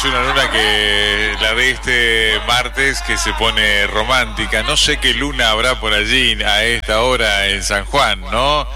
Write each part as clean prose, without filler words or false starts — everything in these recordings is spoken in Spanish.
es una luna que la de este martes que se pone romántica. No sé qué luna habrá por allí a esta hora en San Juan, ¿no?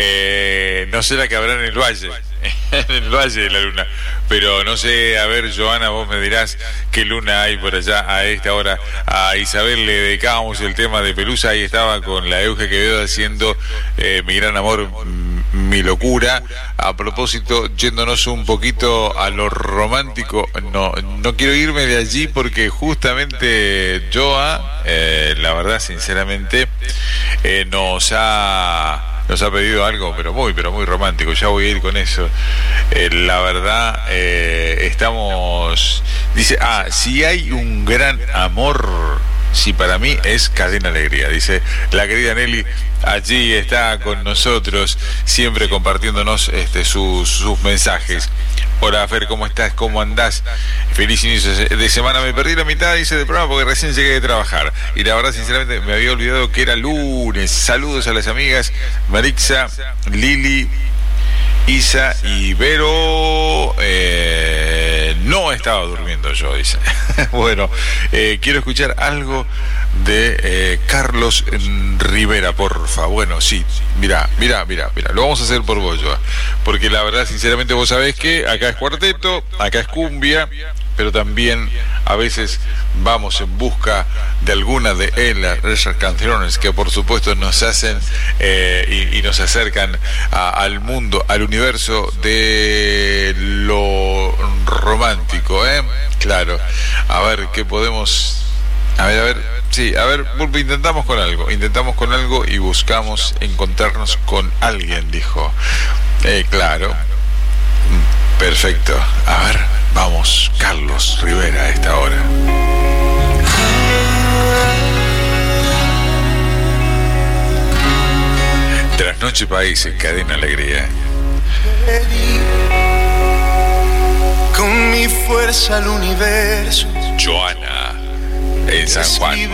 No sé la que habrá en el valle. En el valle de la luna. Pero no sé, a ver, Joana, vos me dirás qué luna hay por allá a esta hora. A Isabel le dedicábamos el tema de Pelusa. Ahí estaba con la Euge Quevedo haciendo Mi Gran Amor, Mi Locura. A propósito, yéndonos un poquito a lo romántico, no quiero irme de allí porque justamente Joa, la verdad, sinceramente, nos ha pedido algo, pero muy romántico. Ya voy a ir con eso. La verdad, estamos... Dice, si hay un gran amor, si para mí es Cadena Alegría. Dice, la querida Nelly allí está con nosotros, siempre compartiéndonos sus mensajes. Hola Fer, ¿cómo estás? ¿Cómo andás? Feliz inicio de semana. Me perdí la mitad, dice, del programa porque recién llegué de trabajar. Y la verdad, sinceramente, me había olvidado que era lunes. Saludos a las amigas Marixa, Lili, Isa y Vero. No estaba durmiendo yo, dice. Bueno, quiero escuchar algo de Carlos Rivera, porfa. Bueno, sí, mirá. Lo vamos a hacer por vos, Joa. Porque la verdad, sinceramente, vos sabés que acá es cuarteto, acá es cumbia, pero también a veces vamos en busca de alguna de esas canciones que por supuesto nos hacen y nos acercan al mundo, al universo de lo romántico, claro. A ver qué podemos, a ver, sí, a ver, intentamos con algo y buscamos encontrarnos con alguien, dijo. Claro, perfecto. A ver, vamos, Carlos Rivera a esta hora. Trasnoche País en Cadena Alegría. Con mi fuerza al universo. Joana en San Juan.